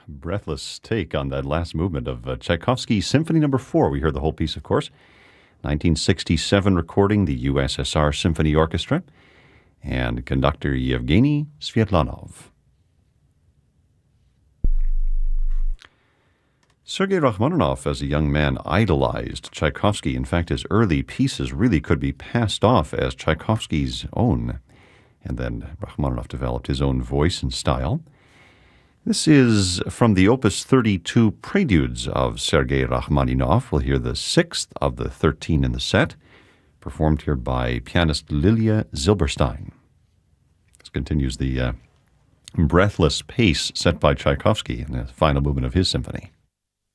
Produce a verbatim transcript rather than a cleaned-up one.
breathless take on that last movement of uh, Tchaikovsky's Symphony Number Four. We heard the whole piece, of course. nineteen sixty-seven recording, the U S S R Symphony Orchestra, and conductor Yevgeny Sviatlanov. Sergei Rachmaninoff, as a young man, idolized Tchaikovsky. In fact, his early pieces really could be passed off as Tchaikovsky's own. And then Rachmaninoff developed his own voice and style. This is from the Opus thirty-two Preludes of Sergei Rachmaninoff. We'll hear the sixth of the thirteen in the set, performed here by pianist Lilia Zilberstein. This continues the uh, breathless pace set by Tchaikovsky in the final movement of his symphony.